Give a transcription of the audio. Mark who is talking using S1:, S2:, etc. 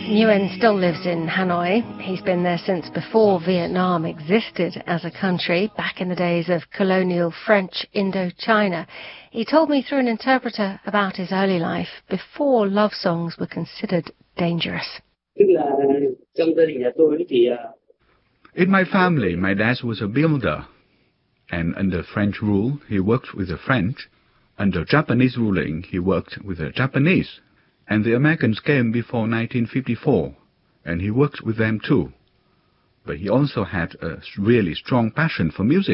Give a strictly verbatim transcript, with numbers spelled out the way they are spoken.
S1: Nguyen still lives in Hanoi. He's been there since before Vietnam existed as a country, back in the days of colonial French Indochina. He told me through an interpreter about his early life before love songs were considered dangerous.
S2: In my family, my dad was a builder, and under French rule, he worked with the French. Under Japanese ruling, he worked with the Japanese. And the Americans came before nineteen fifty-four, and he worked with them too. But he also had a really strong passion for music.